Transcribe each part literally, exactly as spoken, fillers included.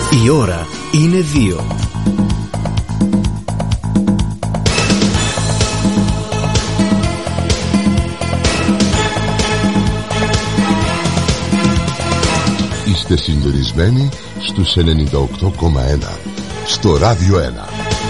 Η ώρα είναι δύο. Είστε συντονισμένοι στους ενενήντα οκτώ κόμμα ένα στο Ράδιο ένα.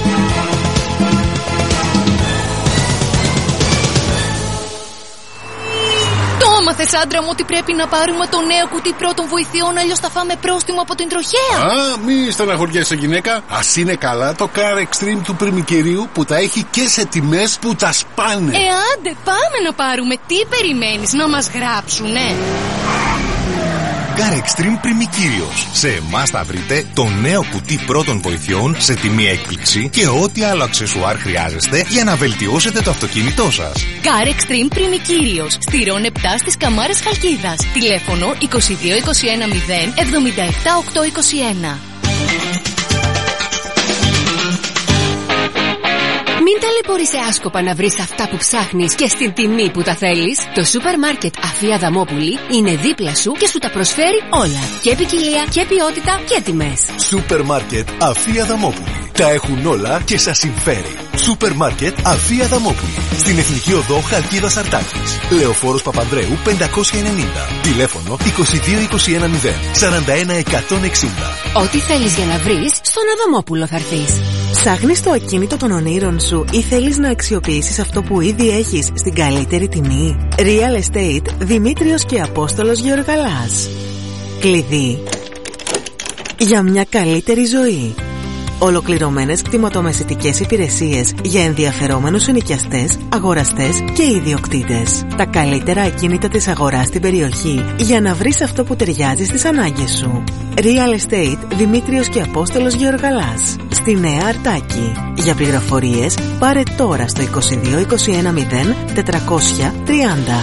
Μάθες, άντρα μου, ότι πρέπει να πάρουμε το νέο κουτί πρώτων βοηθειών, αλλιώς θα φάμε πρόστιμο από την τροχέα. Α, μη στεναχωριέσαι, γυναίκα. Ας είναι καλά το Car Extreme του πριμικερίου που τα έχει και σε τιμές που τα σπάνε. Ε, άντε, πάμε να πάρουμε. Τι περιμένεις, να μας γράψουνε? Car Extreme Πριμικύριος. Σε εμάς θα βρείτε το νέο κουτί πρώτων βοηθειών σε τιμή έκπληξη και ό,τι άλλο αξεσουάρ χρειάζεστε για να βελτιώσετε το αυτοκίνητό σας. Car Extreme Πριμικύριος. Στηρών επτά στις Καμάρες Χαλκίδας. Τηλέφωνο είκοσι δύο είκοσι ένα μηδέν εβδομήντα επτά οκτακόσια είκοσι ένα. Μην ταλαιπωρείσαι άσκοπα να βρεις αυτά που ψάχνεις και στην τιμή που τα θέλεις. Το σούπερ μάρκετ Αφία Δαμόπουλη είναι δίπλα σου και σου τα προσφέρει όλα. Και ποικιλία και ποιότητα και τιμές. Σούπερ μάρκετ Αφία Δαμόπουλη. Τα έχουν όλα και σας συμφέρει. Σούπερ μάρκετ Αφία Δαμόπουλη. Στην Εθνική Οδό Χαλκίδας Αρτάκης. Λεωφόρος Παπανδρέου πεντακόσια ενενήντα. Τηλέφωνο είκοσι δύο είκοσι ένα μηδέν σαράντα ένα εκατόν εξήντα. Ό,τι θέλεις για να βρεις, στον Αδαμόπουλο θα έρθεις. Ψάχνεις το ακίνητο των ονείρων σου ή θέλεις να αξιοποιήσεις αυτό που ήδη έχεις στην καλύτερη τιμή? Real Estate Δημήτριος και Απόστολος Γεωργαλάς. Κλειδί για μια καλύτερη ζωή. Ολοκληρωμένες κτηματομεσητικές υπηρεσίες για ενδιαφερόμενους ενοικιαστές, αγοραστές και ιδιοκτήτες. Τα καλύτερα ακίνητα της αγοράς στην περιοχή για να βρεις αυτό που ταιριάζει στις ανάγκες σου. Real Estate Δημήτριος και Απόστολος Γεωργαλάς. Στη Νέα Αρτάκη. Για πληροφορίες πάρε τώρα στο είκοσι δύο είκοσι ένα μηδέν τετρακόσια τριάντα.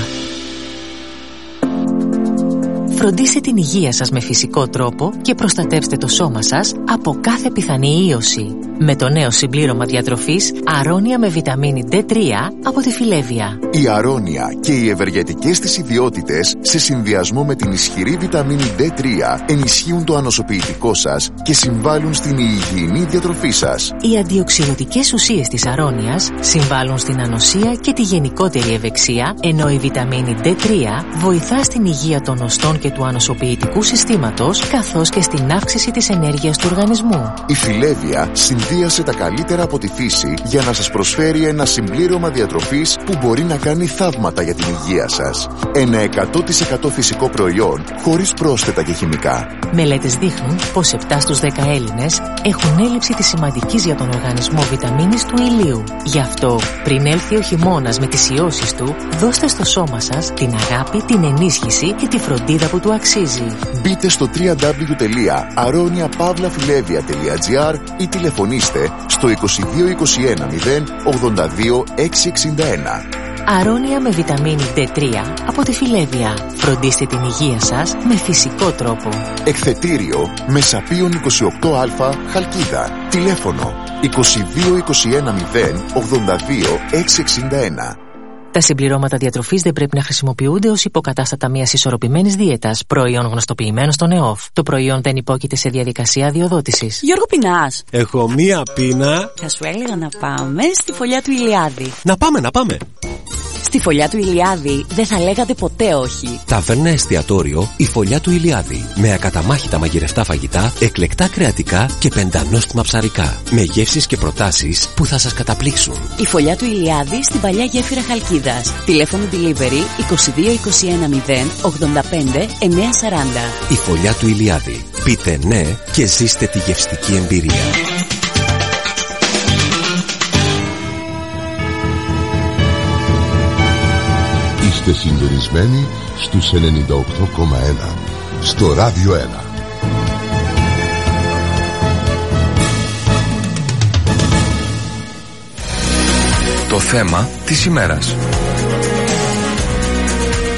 Φροντίστε την υγεία σας με φυσικό τρόπο και προστατεύστε το σώμα σας από κάθε πιθανή ίωση. Με το νέο συμπλήρωμα διατροφής Αρώνια με βιταμίνη ντι τρία από τη Φιλέβια. Η Αρώνια και οι ευεργετικές της ιδιότητες σε συνδυασμό με την ισχυρή βιταμίνη ντι τρία ενισχύουν το ανοσοποιητικό σας και συμβάλλουν στην υγιεινή διατροφή σας. Οι αντιοξυδοτικές ουσίες της Αρώνιας συμβάλλουν στην ανοσία και τη γενικότερη ευεξία, ενώ η βιταμίνη ντι τρία βοηθά στην υγεία των οστών και του ανοσοποιητικού συστήματος, καθώς και στην αύξηση της ενέργειας του οργανισμού. Η Φιλέβια συνδύασε τα καλύτερα από τη φύση για να σας προσφέρει ένα συμπλήρωμα διατροφής που μπορεί να κάνει θαύματα για την υγεία σας. Ένα εκατό τοις εκατό φυσικό προϊόν, χωρίς πρόσθετα και χημικά. Μελέτες δείχνουν πως επτά στους δέκα Έλληνες έχουν έλλειψη της σημαντικής για τον οργανισμό βιταμίνης του ηλίου. Γι' αυτό, πριν έλθει ο χειμώνας με τις ιώσεις του, δώστε στο σώμα σας την αγάπη, την ενίσχυση και τη φροντίδα που του αξίζει. Μπείτε στο double-u double-u double-u τελεία aronia pavla filevia τελεία gr ή τηλεφωνήστε στο είκοσι δύο είκοσι ένα μηδέν ογδόντα δύο εξακόσια εξήντα ένα. Αρώνια με βιταμίνη ντι τρία από τη Φιλέβια. Φροντίστε την υγεία σας με φυσικό τρόπο. Εκθετήριο Μεσαπίων είκοσι οκτώ Α Χαλκίδα. Τηλέφωνο είκοσι δύο είκοσι ένα μηδέν ογδόντα δύο εξακόσια εξήντα ένα. Τα συμπληρώματα διατροφής δεν πρέπει να χρησιμοποιούνται ως υποκατάστατα μιας ισορροπημένης δίαιτας, προϊόν γνωστοποιημένο στον ΕΟΦ. Το προϊόν δεν υπόκειται σε διαδικασία αδειοδότησης. Γιώργο, πεινάς? Έχω μία πείνα. Θα σου έλεγα να πάμε στη φωλιά του Ηλιάδη. Να πάμε, να πάμε. Στη φωλιά του Ηλιάδη δεν θα λέγατε ποτέ όχι. Ταβέρνα εστιατόριο η Φωλιά του Ηλιάδη. Με ακαταμάχητα μαγειρευτά φαγητά, εκλεκτά κρεατικά και πεντανόστιμα ψαρικά. Με γεύσεις και προτάσεις που θα σας καταπλήξουν. Η Φωλιά του Ηλιάδη στην παλιά γέφυρα Χαλκίδας. Τηλέφωνο delivery είκοσι δύο είκοσι ένα μηδέν ογδόντα πέντε εννιακόσια σαράντα. Η Φωλιά του Ηλιάδη. Πείτε ναι και ζήστε τη γευστική εμπειρία. Είστε συντονισμένοι στους ενενήντα οκτώ κόμμα ένα στο Ράδιο ένα. Το θέμα της ημέρας.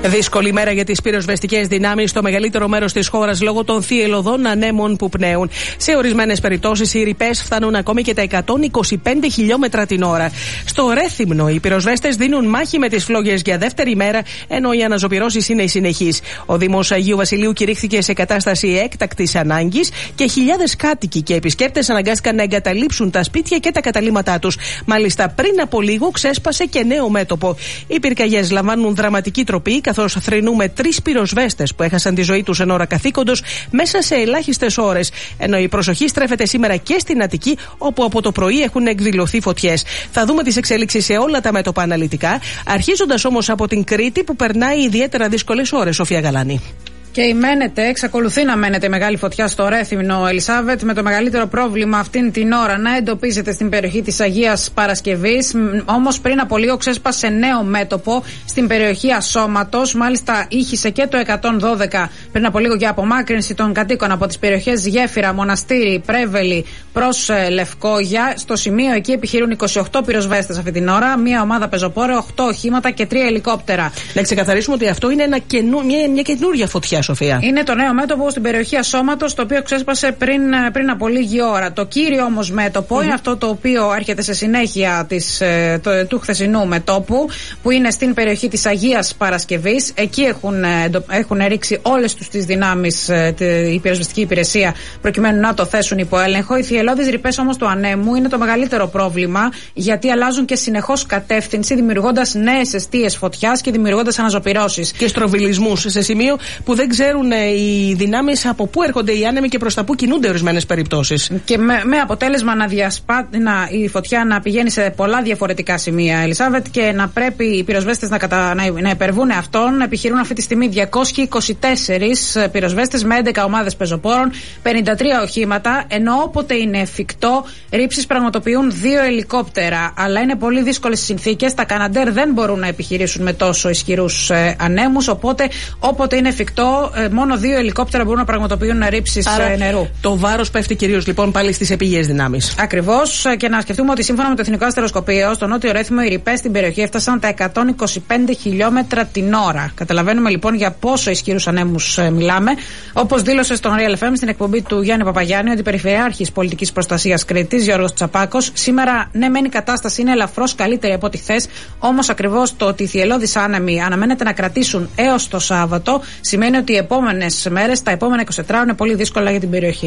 Δύσκολη μέρα για τις πυροσβεστικές δυνάμεις στο μεγαλύτερο μέρος της χώρας λόγω των θυελλωδών ανέμων που πνέουν. Σε ορισμένες περιπτώσεις οι ρηπές φτάνουν ακόμη και τα εκατόν είκοσι πέντε χιλιόμετρα την ώρα. Στο Ρέθυμνο οι πυροσβέστες δίνουν μάχη με τις φλόγες για δεύτερη μέρα, ενώ οι αναζωπυρώσεις είναι συνεχείς. Ο Δήμος Αγίου Βασιλείου κηρύχθηκε σε κατάσταση έκτακτης ανάγκης και χιλιάδες κάτοικοι και επισκέπτες αναγκάστηκαν να εγκαταλείψουν τα σπίτια και τα καταλύματά τους. Μάλιστα, πριν από λίγο ξέσπασε και νέο μέτωπο. Οι πυρκαγιές λαμβάνουν δραματική τροπή, καθώς θρηνούμε τρεις πυροσβέστες που έχασαν τη ζωή τους εν ώρα καθήκοντος μέσα σε ελάχιστες ώρες. Ενώ η προσοχή στρέφεται σήμερα και στην Αττική, όπου από το πρωί έχουν εκδηλωθεί φωτιές. Θα δούμε τις εξέλιξεις σε όλα τα μέτωπα αναλυτικά, αρχίζοντας όμως από την Κρήτη που περνάει ιδιαίτερα δύσκολες ώρες. Σοφία Γαλάνη. Και η μένεται, εξακολουθεί να μένεται μεγάλη φωτιά στο Ρέθυμνο, Ελισάβετ, με το μεγαλύτερο πρόβλημα αυτήν την ώρα να εντοπίζεται στην περιοχή της Αγίας Παρασκευής. Όμως πριν από λίγο ξέσπασε νέο μέτωπο στην περιοχή Ασώματος. Μάλιστα ήχησε και το εκατόν δώδεκα πριν από λίγο για απομάκρυνση των κατοίκων από τις περιοχές Γέφυρα, Μοναστήρι, Πρέβελη προς Λευκόγια. Στο σημείο εκεί επιχειρούν είκοσι οκτώ πυροσβέστες αυτή την ώρα, μία ομάδα πεζοπόρων, οκτώ οχήματα και τρία ελικόπτερα. Να ξεκαθαρίσουμε ότι αυτό είναι ένα καινού, μια, μια καινούργια φωτιά. Σοφία. Είναι το νέο μέτωπο στην περιοχή Ασώματος, το οποίο ξέσπασε πριν, πριν από λίγη ώρα. Το κύριο όμως μέτωπο mm-hmm. είναι αυτό το οποίο έρχεται σε συνέχεια της, το, του χθεσινού μετώπου, που είναι στην περιοχή της Αγίας Παρασκευής. Εκεί έχουν, έχουν ρίξει όλες τους τις δυνάμεις η πυροσβεστική υπηρεσία προκειμένου να το θέσουν υπό έλεγχο. Οι θυελλώδεις ρηπές όμως του ανέμου είναι το μεγαλύτερο πρόβλημα, γιατί αλλάζουν και συνεχώς κατεύθυνση, δημιουργώντας νέες εστίες φωτιάς και δημιουργώντας αναζωπυρώσεις. Και στροβιλισμούς σε σημείο που δεν ξέρουν οι δυνάμεις από πού έρχονται οι άνεμοι και προς τα πού κινούνται ορισμένες περιπτώσεις. Και με, με αποτέλεσμα να διασπά, να, η φωτιά να πηγαίνει σε πολλά διαφορετικά σημεία, Ελισάβετ, και να πρέπει οι πυροσβέστες να, κατα, να, να υπερβούν αυτόν. Επιχειρούν αυτή τη στιγμή διακόσιοι είκοσι τέσσερις πυροσβέστες με έντεκα ομάδες πεζοπόρων, πενήντα τρία οχήματα, ενώ όποτε είναι εφικτό, ρήψεις πραγματοποιούν δύο ελικόπτερα. Αλλά είναι πολύ δύσκολες συνθήκες. Τα Καναντέρ δεν μπορούν να επιχειρήσουν με τόσο ισχυρούς ε, ανέμους, οπότε όποτε είναι εφικτό, μόνο δύο ελικόπτερα μπορούν να πραγματοποιούν ρήψεις νερού. Το βάρος πέφτει κυρίως λοιπόν πάλι στις επίγειες δυνάμεις. Ακριβώς, και να σκεφτούμε ότι σύμφωνα με το Εθνικό Αστεροσκοπείο, στο νότιο Ρέθυμνο οι ρηπές στην περιοχή έφτασαν τα εκατόν είκοσι πέντε χιλιόμετρα την ώρα. Καταλαβαίνουμε λοιπόν για πόσο ισχυρούς ανέμους ε, μιλάμε. Όπως δήλωσε στον Real εφ εμ στην εκπομπή του Γιάννη Παπαγιάννη, ο Αντιπεριφερειάρχης Πολιτικής Προστασίας Κρήτης, Γιώργος Τσαπάκος, σήμερα ναι, μεν η κατάσταση είναι ελαφρώς καλύτερη από ό,τι χθες, όμως ακριβώς το ότι οι θυελλώδεις άνεμοι αναμένεται να κρατήσουν έως το Σάββατο σημαίνει ότι οι επόμενες μέρες, τα επόμενα είκοσι τέσσερις ώρες είναι πολύ δύσκολα για την περιοχή.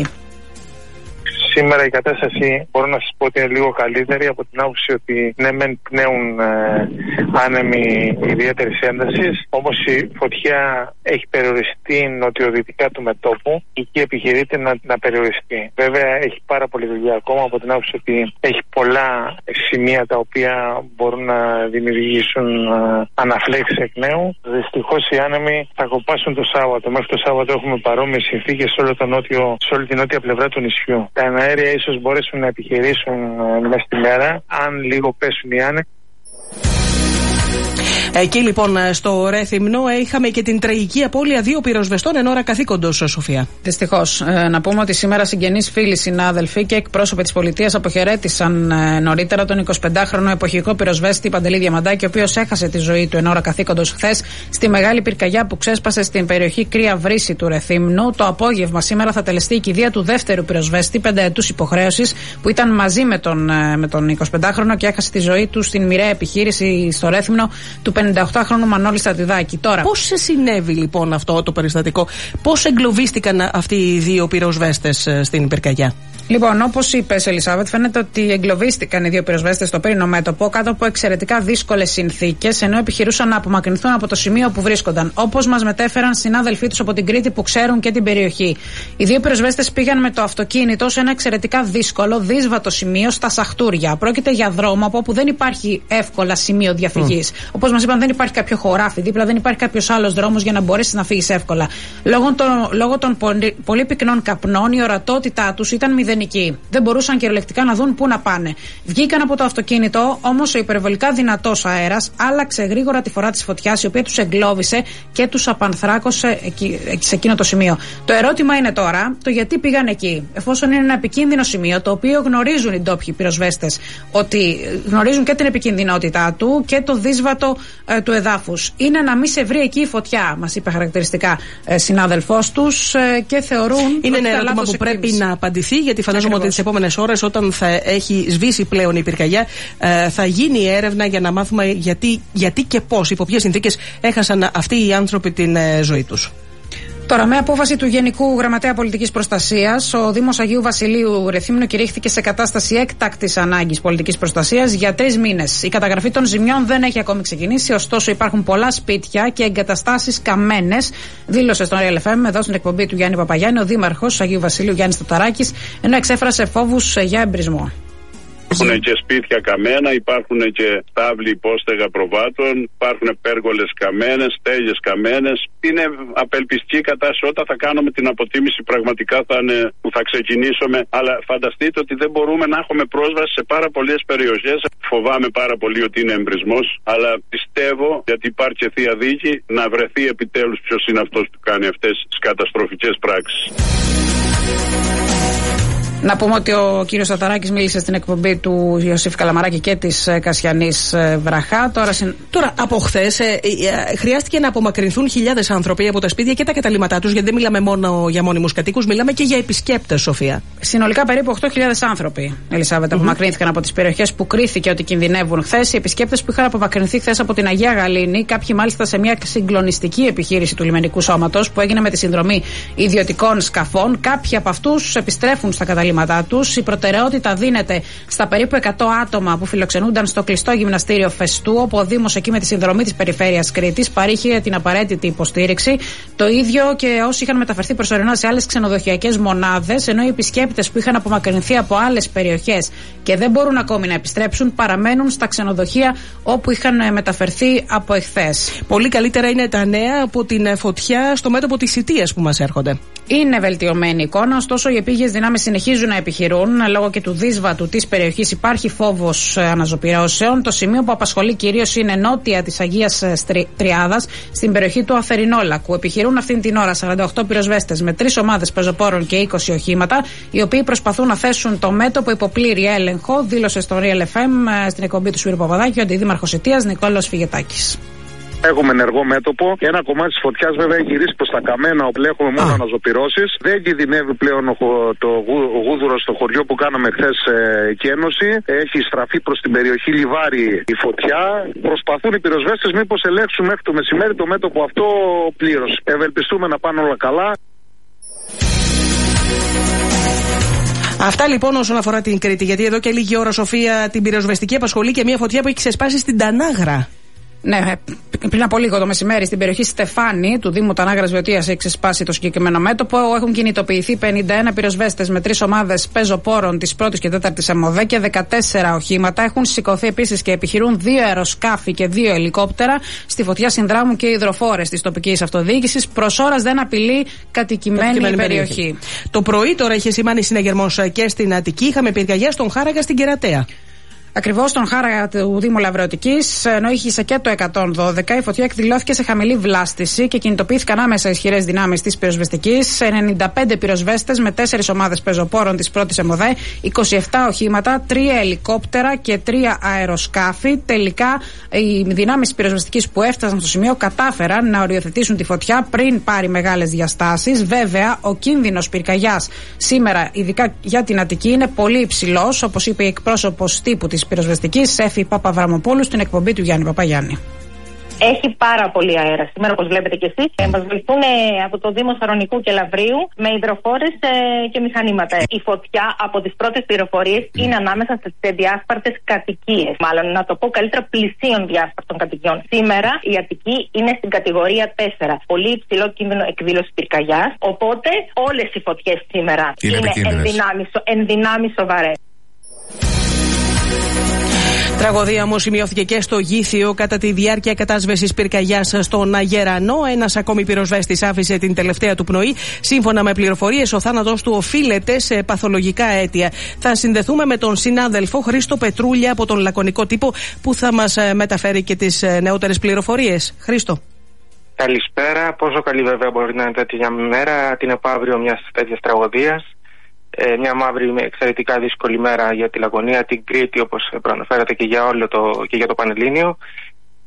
Σήμερα η κατάσταση μπορώ να σας πω ότι είναι λίγο καλύτερη, από την άποψη ότι ναι μεν πνέουν ε, άνεμοι ιδιαίτερης έντασης, όμως η φωτιά έχει περιοριστεί νοτιοδυτικά του μετώπου και εκεί επιχειρείται να, να περιοριστεί. Βέβαια έχει πάρα πολλή δουλειά ακόμα, από την άποψη ότι έχει πολλά σημεία τα οποία μπορούν να δημιουργήσουν ε, αναφλέξεις εκ νέου. Δυστυχώς οι άνεμοι θα κοπάσουν το Σάββατο. Μέχρι το Σάββατο έχουμε παρόμοιες συνθήκες σε, σε όλη την νότια πλευρά του νησιού. Τα αέρια ίσως μπορέσουν να επιχειρήσουν μέσα στη μέρα, αν λίγο πέσουν οι άνεμοι. Εκεί λοιπόν στο Ρέθυμνο είχαμε και την τραγική απώλεια δύο πυροσβεστών εν ώρα καθήκοντος, Σοφία. Δυστυχώς. Ε, να πούμε ότι σήμερα συγγενείς, φίλοι, συνάδελφοι και εκπρόσωποι της πολιτείας αποχαιρέτησαν ε, νωρίτερα τον εικοσιπεντάχρονο εποχικό πυροσβέστη Παντελή Διαμαντάκη, ο οποίος έχασε τη ζωή του εν ώρα καθήκοντος χθες στη μεγάλη πυρκαγιά που ξέσπασε στην περιοχή Κρύα Βρύση του Ρεθύμνου. Το απόγευμα σήμερα θα τελεστεί η κηδεία του δεύτερου πυροσβέστη πενταετούς υποχρέωσης που ήταν μαζί με τον, ε, με τον εικοσιπεντάχρονο και έχασε τη ζωή του στην μοιραία επιχείρηση στο Ρέθυμνο του πενηνταοκτάχρονου Μανώλη Στρατιδάκη. Τώρα, πώς συνέβη λοιπόν αυτό το περιστατικό, πώς εγκλωβίστηκαν αυτοί οι δύο πυροσβέστες στην πυρκαγιά? Λοιπόν, όπως είπες, Ελισάβετ, φαίνεται ότι εγκλωβίστηκαν οι δύο πυροσβέστες στο πύρινο μέτωπο κάτω από εξαιρετικά δύσκολες συνθήκες, ενώ επιχειρούσαν να απομακρυνθούν από το σημείο που βρίσκονταν. Όπως μας μετέφεραν συνάδελφοί τους από την Κρήτη που ξέρουν και την περιοχή. Οι δύο πυροσβέστες πήγαν με το αυτοκίνητο σε ένα εξαιρετικά δύσκολο, δύσβατο σημείο στα Σαχτούρια. Πρόκειται για δρόμο από όπου δεν υπάρχει εύκολα σημείο διαφυγής. Mm. Όπως μας είπαν, δεν υπάρχει κάποιο χωράφι δίπλα, δεν υπάρχει κάποιος άλλος δρόμος για να μπορέσεις να φύγεις εύκολα. Λόγω των, λόγω των πολύ, πολύ πυκνών καπνών, η ορατότητά τους ήταν μηδενική. Δεν μπορούσαν κυριολεκτικά να δουν πού να πάνε. Βγήκαν από το αυτοκίνητο, όμως ο υπερβολικά δυνατός αέρας άλλαξε γρήγορα τη φορά της φωτιάς, η οποία τους εγκλώβησε και τους απανθράκωσε εκεί, σε εκείνο το σημείο. Το ερώτημα είναι τώρα το γιατί πήγαν εκεί, εφόσον είναι ένα επικίνδυνο σημείο, το οποίο γνωρίζουν οι ντόπιοι πυροσβέστες, ότι γνωρίζουν και την επικινδυνότητά του και το δύσβατο ε, του εδάφους. Είναι να μην σε βρει εκεί η φωτιά, μας είπε χαρακτηριστικά ε, συνάδελφός τους ε, και θεωρούν. Είναι ένα ερώτημα που πρέπει να απαντηθεί, γιατί φαντάζομαι ότι τις επόμενες ώρες, όταν θα έχει σβήσει πλέον η πυρκαγιά, ε, θα γίνει η έρευνα για να μάθουμε γιατί, γιατί και πώς, υπό ποιες συνθήκες έχασαν αυτοί οι άνθρωποι την ε, ζωή τους. Τώρα, με απόφαση του Γενικού Γραμματέα Πολιτικής Προστασίας, ο Δήμος Αγίου Βασιλείου Ρεθύμνου κηρύχθηκε σε κατάσταση έκτακτης ανάγκης πολιτικής προστασίας για τρεις μήνες. Η καταγραφή των ζημιών δεν έχει ακόμη ξεκινήσει, ωστόσο υπάρχουν πολλά σπίτια και εγκαταστάσεις καμένες, δήλωσε στον Real εφ εμ εδώ στην εκπομπή του Γιάννη Παπαγιάννη ο Δήμαρχος Αγίου Βασιλείου Γιάννης Ταταράκης, ενώ εξέφρασε φόβους για εμπρισμό. Υπάρχουν και σπίτια καμένα, υπάρχουν και στάβλοι υπόστεγα προβάτων, υπάρχουν πέργολες καμένες, στέγες καμένες. Είναι απελπιστική κατάσταση. Όταν θα κάνουμε την αποτίμηση, πραγματικά θα είναι που θα ξεκινήσουμε. Αλλά φανταστείτε ότι δεν μπορούμε να έχουμε πρόσβαση σε πάρα πολλές περιοχές. Φοβάμαι πάρα πολύ ότι είναι εμπρισμός, αλλά πιστεύω, γιατί υπάρχει και θεία δίκη, να βρεθεί επιτέλους ποιος είναι αυτός που κάνει αυτές τις καταστροφικές πράξεις. Να πούμε ότι ο κύριος Ταταράκης μίλησε στην εκπομπή του Ιωσήφ Καλαμαράκη και της Κασιανής Βραχά. Τώρα, συν... Τώρα από χθες ε, ε, χρειάστηκε να απομακρυνθούν χιλιάδες άνθρωποι από τα σπίτια και τα καταλήμματά τους, γιατί δεν μιλάμε μόνο για μόνιμους κατοίκους, μιλάμε και για επισκέπτες, Σοφία. Συνολικά περίπου οκτώ χιλιάδες άνθρωποι, Ελισάβετ, mm-hmm. απομακρύνθηκαν από τις περιοχές που κρίθηκε ότι κινδυνεύουν χθες. Οι επισκέπτες που είχαν απομακρυνθεί χθες από την Αγία Γαλήνη, κάποιοι μάλιστα σε μια συγκλονιστική επιχείρηση του λιμενικού σώματος που έγινε με τη συνδρομή ιδιωτικών σκαφών. Κάποιοι από αυτούς επιστρέφουν στα καταλήμματα. Τους. Η προτεραιότητα δίνεται στα περίπου εκατό άτομα που φιλοξενούνταν στο κλειστό γυμναστήριο Φεστού, όπου ο Δήμος εκεί με τη συνδρομή της Περιφέρειας Κρήτης παρήχε την απαραίτητη υποστήριξη. Το ίδιο και όσοι είχαν μεταφερθεί προσωρινά σε άλλες ξενοδοχειακές μονάδες, ενώ οι επισκέπτες που είχαν απομακρυνθεί από άλλες περιοχές και δεν μπορούν ακόμη να επιστρέψουν, παραμένουν στα ξενοδοχεία όπου είχαν μεταφερθεί από εχθές. Πολύ καλύτερα είναι τα νέα από την φωτιά στο μέτωπο της Σιτίας που μας έρχονται. Είναι βελτιωμένη η εικόνα, ωστόσο οι επίγειες δυνάμεις συνεχίζουν να επιχειρούν. Λόγω και του δύσβατου της περιοχής υπάρχει φόβος αναζωπυρώσεων. Το σημείο που απασχολεί κυρίως είναι νότια της Αγίας Τριάδας, στην περιοχή του Αθερινόλακου. Επιχειρούν αυτήν την ώρα σαράντα οκτώ πυροσβέστες με τρεις ομάδες πεζοπόρων και είκοσι οχήματα, οι οποίοι προσπαθούν να θέσουν το μέτωπο υπό πλήρη έλεγχο, δήλωσε στο Real εφ εμ στην εκπομπή του Σπύρου Παπαδάκη ο αντιδήμαρχος Σιτίας Νικόλαος Φιγετάκης. Έχουμε ενεργό μέτωπο. Ένα κομμάτι της φωτιάς βέβαια έχει γυρίσει προς τα καμένα, όπου έχουμε μόνο αναζωπυρώσεις. Δεν κινδυνεύει πλέον ο, το γούδουρο στο χωριό που κάναμε χθες ε, κένωση. Έχει στραφεί προς την περιοχή Λιβάρι η φωτιά. Προσπαθούν οι πυροσβέστες μήπως ελέγξουν μέχρι το μεσημέρι το μέτωπο αυτό πλήρως. Ευελπιστούμε να πάνε όλα καλά. Αυτά λοιπόν όσον αφορά την Κρήτη. Γιατί εδώ και λίγη ώρα, Σοφία, την πυροσβεστική απασχολεί και μια φωτιά που έχει ξεσπάσει στην Τανάγρα. Ναι, πριν από λίγο το μεσημέρι στην περιοχή Στεφάνη του Δήμου Τανάγρας Βεωτίας έχει ξεσπάσει το συγκεκριμένο μέτωπο. Έχουν κινητοποιηθεί πενήντα ένα πυροσβέστες με τρεις ομάδες πεζοπόρων της πρώτης και τέταρτης ΕΜΟΔΕ και δεκατέσσερα οχήματα. Έχουν σηκωθεί επίσης και επιχειρούν δύο αεροσκάφη και δύο ελικόπτερα. Στη φωτιά συνδράμουν και υδροφόρες της τοπικής αυτοδιοίκησης. Προς ώρας δεν απειλεί κατοικημένη περιοχή. περιοχή. Το πρωί τώρα είχε σημάνει συναγερμός και στην Αττική. Είχαμε πυρκαγιά στον Χάραγα στην Κερατέα. Ακριβώς στον Χάραγα του Δήμου Λαβρεωτικής, ενώ είχε και το εκατόν δώδεκα, η φωτιά εκδηλώθηκε σε χαμηλή βλάστηση και κινητοποιήθηκαν άμεσα ισχυρές δυνάμεις της πυροσβεστικής. ενενήντα πέντε πυροσβέστες με τέσσερις ομάδες πεζοπόρων της πρώτης ΕΜΟΔΕ, είκοσι επτά οχήματα, τρία ελικόπτερα και τρία αεροσκάφη. Τελικά, οι δυνάμεις της πυροσβεστικής που έφτασαν στο σημείο κατάφεραν να οριοθετήσουν τη φωτιά πριν πάρει μεγάλες διαστάσεις. Βέβαια, ο κίνδυνος πυρκαγιάς σήμερα, ειδικά για την Αττική, είναι πολύ υψηλός, όπως είπε η εκπρόσωπος τύπου της πυροσβεστικής, Εφη Παπαβραμοπούλου, στην εκπομπή του Γιάννη Παπαγιάννη. Έχει πάρα πολύ αέρα σήμερα, όπως βλέπετε και εσείς. Ε, μας βοηθούν ε, από το Δήμο Σαρονικού και Λαβρίου με υδροφόρες ε, και μηχανήματα. Η φωτιά, από τις πρώτες πληροφορίες, είναι ανάμεσα σε διάσπαρτες κατοικίες. Μάλλον, να το πω καλύτερα, πλησίων διάσπαρτων κατοικιών. Σήμερα η Αττική είναι στην κατηγορία τέσσερα. Πολύ υψηλό κίνδυνο εκδήλωση πυρκαγιάς. Οπότε όλες οι φωτιές σήμερα είναι, είναι εν δυνάμει σοβαρές. Τραγωδία όμως σημειώθηκε και στο Γήθιο κατά τη διάρκεια κατάσβεσης πυρκαγιάς στον Αγερανό. Ένας ακόμη πυροσβέστης άφησε την τελευταία του πνοή. Σύμφωνα με πληροφορίες, ο θάνατος του οφείλεται σε παθολογικά αίτια. Θα συνδεθούμε με τον συνάδελφο Χρήστο Πετρούλια από τον Λακωνικό Τύπο, που θα μας μεταφέρει και τις νεότερες πληροφορίες. Χρήστο. Καλησπέρα. Πόσο καλή βέβαια μπορεί να είναι τέτοια μέρα, την επαύριο μιας τέτοιας τραγωδίας. Ε, μια μαύρη, εξαιρετικά δύσκολη μέρα για τη Λακωνία, την Κρήτη, όπως προαναφέρατε, και για όλο το, και για το Πανελλήνιο.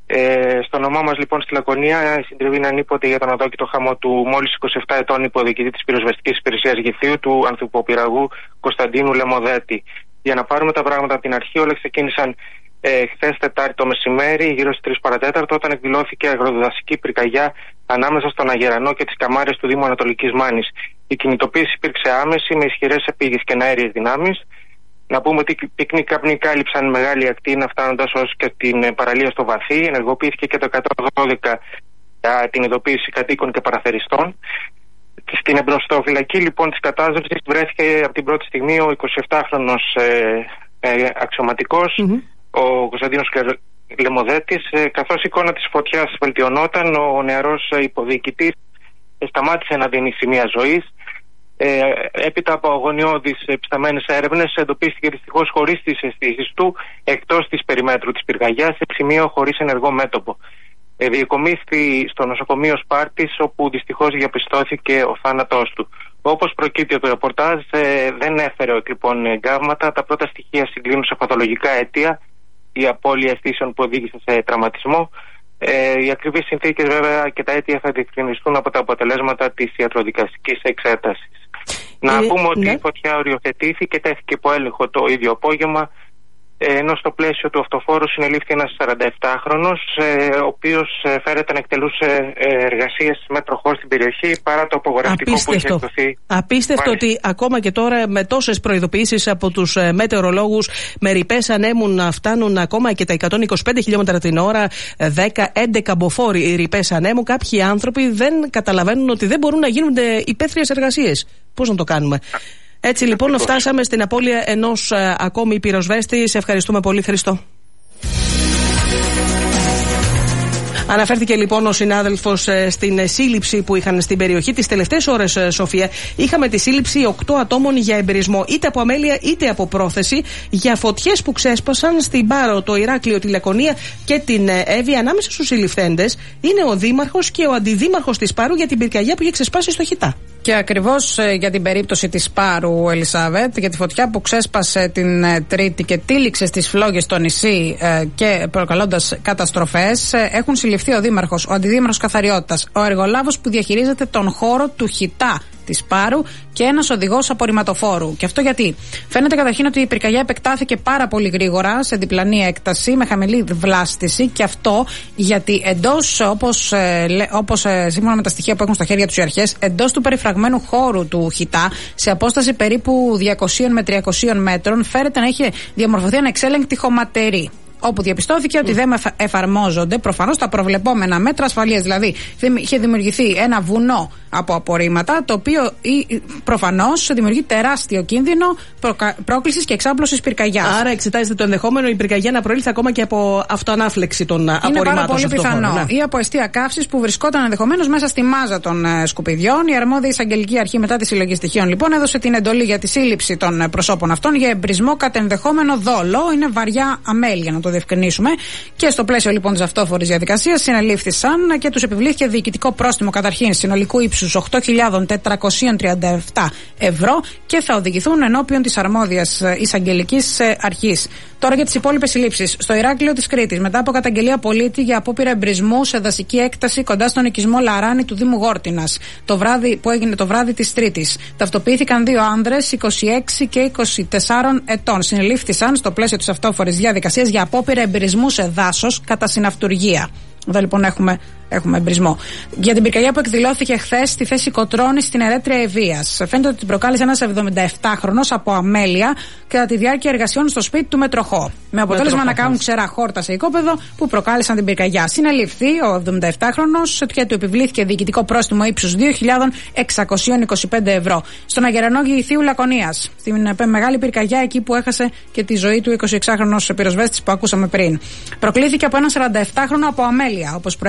Ε, στο όνομά μας λοιπόν στη Λακωνία η συντριβή είναι ανίποτε για τον αδόκητο χαμό του μόλις είκοσι επτά ετών υποδιοικητή της πυροσβεστικής υπηρεσίας Γηθίου, του ανθυποπυραγού Κωνσταντίνου Λεμοδέτη. Για να πάρουμε τα πράγματα από την αρχή, όλα ξεκίνησαν ε, χθες Τετάρτη το μεσημέρι, γύρω στις τρεις παρά τέταρτο, όταν εκδηλώθηκε αγροδασική πυρκαγιά ανάμεσα στον Αγερανό και τις καμάρες του Δήμου Ανατολικής Μάνης. Η κινητοποίηση υπήρξε άμεση με ισχυρές επίγειες και αέριες δυνάμεις. Να πούμε ότι οι πυκνοί καπνοί κάλυψαν μεγάλη ακτίνα, φτάνοντας ως και την παραλία στο Βαθύ. Ενεργοποιήθηκε και το εκατόν δώδεκα για την ειδοποίηση κατοίκων και παραθεριστών. Στην εμπροστοφυλακή λοιπόν της κατάστασης βρέθηκε από την πρώτη στιγμή ο εικοσιεπτάχρονος ε, ε, αξιωματικός, mm-hmm. ο Κωνσταντίνος Λεμοδέτης, ε, καθώς η εικόνα της φωτιάς βελτιωνόταν, ο νεαρός υποδιοικητής ε, σταμάτησε να δίνει σημεία ζωής. Ε, έπειτα από αγωνιώδεις επισταμένες έρευνες εντοπίστηκε δυστυχώς χωρίς τις αισθήσεις του εκτός της περιμέτρου της πυρκαγιάς σε σημείο χωρίς ενεργό μέτωπο. Ε, διεκομίσθη στο νοσοκομείο Σπάρτης, όπου δυστυχώς διαπιστώθηκε ο θάνατός του. Όπως προκύπτει από το ρεπορτάζ, ε, δεν έφερε λοιπόν εγκάβματα. Τα πρώτα στοιχεία συγκλίνουν σε παθολογικά αίτια, η απώλεια αισθήσεων που οδήγησε σε τραυματισμό. Ε, οι ακριβείς συνθήκες βέβαια και τα αίτια θα διευκρινιστούν από τα αποτελέσματα της ιατροδικαστικής εξέτασης. Να ε, πούμε ότι ναι. η φωτιά οριοθετήθηκε και τέθηκε υπό έλεγχο το ίδιο απόγευμα, ενώ στο πλαίσιο του αυτοφόρου συνελήφθη ένας σαρανταεπτάχρονος, ο οποίος φέρεται να εκτελούσε εργασίες με τροχό στην περιοχή παρά το απογορευτικό που είχε εκδοθεί. Απίστευτο Μάλιστα. ότι ακόμα και τώρα με τόσες προειδοποιήσεις από τους μετεωρολόγους με ρηπές ανέμου να φτάνουν ακόμα και τα εκατόν είκοσι πέντε χιλιόμετρα την ώρα, δέκα με έντεκα μποφόρ ρηπές ανέμου, κάποιοι άνθρωποι δεν καταλαβαίνουν ότι δεν μπορούν να γίνονται υπαίθριες εργασίες. Πώς να το κάνουμε? Έτσι λοιπόν φτάσαμε στην απώλεια ενός α, ακόμη πυροσβέστη. Σε ευχαριστούμε πολύ, Χριστό. Αναφέρθηκε λοιπόν ο συνάδελφος ε, στην σύλληψη που είχαν στην περιοχή. Τις τελευταίες ώρες, ε, Σοφία, είχαμε τη σύλληψη οκτώ ατόμων για εμπειρισμό, είτε από αμέλεια είτε από πρόθεση, για φωτιές που ξέσπασαν στην Πάρο, το Ηράκλειο, τη Λακωνία και την ε, Εύη. Ανάμεσα στους συλληφθέντες είναι ο δήμαρχος και ο αντιδήμαρχος της Πάρου για την πυρκαγιά που είχε ξεσπάσει στο Χιτά. Και ακριβώς ε, για την περίπτωση της Πάρου, Ελισάβετ, για τη φωτιά που ξέσπασε την ε, Τρίτη και τύλιξε στις φλόγες στο νησί ε, και προκαλώντας καταστροφές, ε, έχουν συλληφθεί ο δήμαρχος, ο αντιδήμαρχος καθαριότητας, ο εργολάβος που διαχειρίζεται τον χώρο του Χιτά της Πάρου και ένας οδηγός απορριμματοφόρου. Και αυτό γιατί? Φαίνεται καταρχήν ότι η πυρκαγιά επεκτάθηκε πάρα πολύ γρήγορα σε διπλανή έκταση με χαμηλή βλάστηση, και αυτό γιατί εντός, όπως, όπως σύμφωνα με τα στοιχεία που έχουν στα χέρια τους οι αρχές, εντός του περιφραγμένου χώρου του Χιτά, σε απόσταση περίπου διακόσια με τριακόσια μέτρων, φέρεται να είχε διαμορφωθεί ανεξέλεγκτη χωματερή, όπου διαπιστώθηκε mm. ότι δεν εφαρμόζονται προφανώς τα προβλεπόμενα μέτρα ασφαλείας. Δηλαδή, είχε δημιουργηθεί ένα βουνό από απορρίμματα, το οποίο προφανώς δημιουργεί τεράστιο κίνδυνο προκα... πρόκλησης και εξάπλωσης πυρκαγιάς. Άρα, εξετάζεται το ενδεχόμενο η πυρκαγιά να προήλθε ακόμα και από αυτοανάφλεξη των απορριμμάτων. Είναι πάρα πολύ πιθανό. Χώρο, ναι. Ή από αιστεία καύσης που βρισκόταν ενδεχομένως μέσα στη μάζα των ε, σκουπιδιών. Η αρμόδια εισαγγελική αρχή, μετά τη συλλογή στοιχείων, λοιπόν, έδωσε την εντολή για τη σύλληψη των προσώπων αυτών για εμπρισμό κατά ενδεχόμενο δόλο. Είναι βαριά αμέλεια, να το διευκρινίσουμε. Και στο πλαίσιο λοιπόν της αυτόφορης διαδικασίας συνελήφθησαν και τους επιβλήθηκε διοικητικό πρόστιμο καταρχήν συνολικού ύψους οκτώ χιλιάδες τετρακόσια τριάντα επτά ευρώ και θα οδηγηθούν ενώπιον της αρμόδιας εισαγγελικής αρχής. Τώρα για τις υπόλοιπες συλλήψεις. Στο Ηράκλειο της Κρήτης, μετά από καταγγελία πολίτη για απόπειρα εμπρισμού σε δασική έκταση κοντά στον οικισμό Λαράνη του Δήμου Γόρτινας, το βράδυ που έγινε το βράδυ της Τρίτης, ταυτοποιήθηκαν δύο άνδρες είκοσι έξι και είκοσι τέσσερα ετών. Συνελήφθησαν στο πλαίσιο της αυτόφορης διαδικασίας για απόπειρα εμπρισμού σε δάσος κατά συναυτουργία. Εδώ λοιπόν έχουμε, έχουμε εμπρισμό. Για την πυρκαγιά που εκδηλώθηκε χθες στη θέση Κοτρώνης στην Ερέτρια Ευβοίας, φαίνεται ότι την προκάλεσε ένας εβδομηνταεπτάχρονος από αμέλεια κατά τη διάρκεια εργασιών στο σπίτι του με τροχό. Με αποτέλεσμα με να κάνουν ξερά χόρτα σε οικόπεδο που προκάλεσαν την πυρκαγιά. Συνελήφθη ο εβδομηνταεπτάχρονος και του επιβλήθηκε διοικητικό πρόστιμο ύψους δύο χιλιάδες εξακόσια είκοσι πέντε ευρώ. Στον Αγερανό Γηθίου Λακωνίας, στην μεγάλη πυρκαγιά, εκεί που έχασε και τη ζωή του εικοσιεξάχρονος πυροσβέστης που ακούσαμε πριν. Προκλήθηκε από έναν σαρανταεπτάχρονο από αμέλεια, όπως προέκυψε mm. από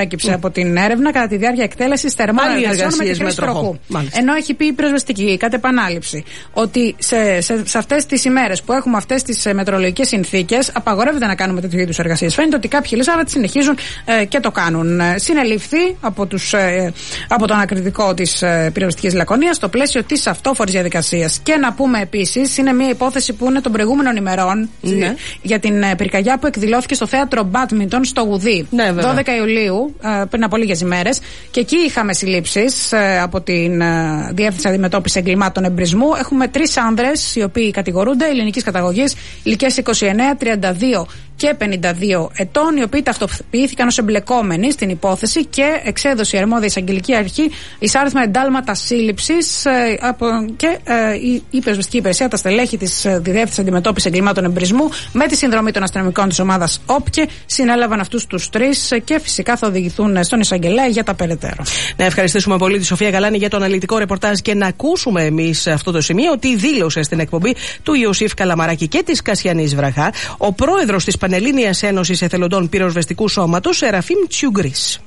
από την έρευνα κατά τη διάρκεια εκτέλεσης θερμών εργασιών με τη χρήση τροχού. Ενώ έχει πει η πυροσβεστική, κατ' επανάληψη, ότι σε, σε, σε αυτές τις ημέρες που έχουμε αυτές τις μετεωρολογικές συνθήκες, απαγορεύεται να κάνουμε τέτοιου είδους εργασίες. Φαίνεται ότι κάποιοι Ελισάβετ συνεχίζουν ε, και το κάνουν. Συνελήφθη από, τους, ε, από τον ανακριτικό της ε, πυροσβεστικής Λακωνίας στο πλαίσιο της αυτόφορης διαδικασίας. Και να πούμε επίσης, είναι μια υπόθεση που είναι των προηγούμενων ημερών ναι. για την ε, πυρκαγιά που εκδηλώθηκε στο θέατρο Μπάντμιντον στο Γουδί. Ναι, δώδεκα Ιουλίου, ε, πριν από λίγες ημέρες. Και εκεί είχαμε συλλήψεις ε, από την ε, Διεύθυνση Αντιμετώπισης Εγκλημάτων Εμπρισμού. Έχουμε τρεις άνδρες οι οποίοι κατηγορούνται, ελληνικής καταγωγής, ηλικίας είκοσι εννέα, τριάντα δύο και πενήντα δύο ετών, οι οποίοι ταυτοποιήθηκαν ως εμπλεκόμενοι στην υπόθεση και εξέδωσε η αρμόδια εισαγγελική αρχή εισάριθμα εντάλματα σύλληψης ε, και ε, η, η πυροσβεστική υπηρεσία, τα στελέχη της Διεύθυνσης Αντιμετώπισης Εγκλημάτων Εμπρισμού, με τη συνδρομή των αστυνομικών της ομάδας ΟΠΚΕ, συνέλαβαν αυτούς τους τρεις και φυσικά θα οδηγηθούν στον εισαγγελέα για τα περαιτέρω. Να ευχαριστήσουμε πολύ τη Σοφία Γαλάνη για το αναλυτικό ρεπορτάζ και να ακούσουμε εμείς αυτό το σημείο ότι δήλωσε στην εκπομπή του Ιωσήφ Καλαμαράκη και της Κασιανής Βραχά ο πρόεδρος της Πανελλήνιας Ένωσης Εθελοντών Πυροσβεστικού Σώματος, Σεραφείμ Τσιουγκρίς.